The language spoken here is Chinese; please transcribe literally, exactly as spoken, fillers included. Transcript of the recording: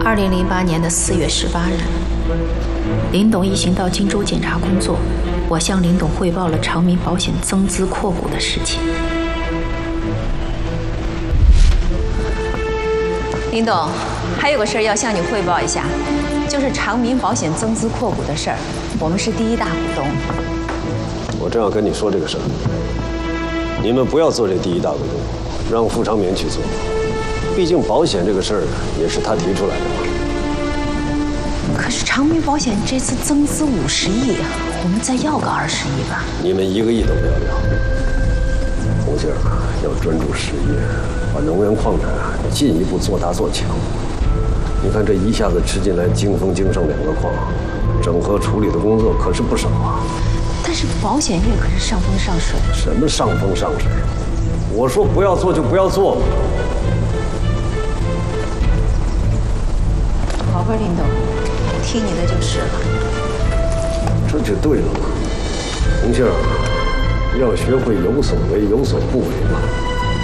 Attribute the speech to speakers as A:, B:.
A: 二零零八年的四月十八日，林董一行到荆州检查工作，我向林董汇报了长民保险增资扩股的事情。林董，还有个事儿要向你汇报一下，就是长民保险增资扩股的事儿。我们是第一大股东。
B: 我正要跟你说这个事儿，你们不要做这第一大股东，让傅长民去做。毕竟保险这个事儿也是他提出来的嘛。
A: 可是长民保险这次增资五十亿，我们再要个二十亿吧。
B: 你们一个亿都不要要。红杏要专注实业，把能源矿产进一步做大做强。你看这一下子吃进来京丰、京盛两个矿，整合处理的工作可是不少啊。
A: 但是保险业可是上风上水。
B: 什么上风上水？我说不要做就不要做嘛。
A: 好吧，林董，听你的就是了。
B: 这就对了嘛，红杏，要学会有所为有所不为嘛。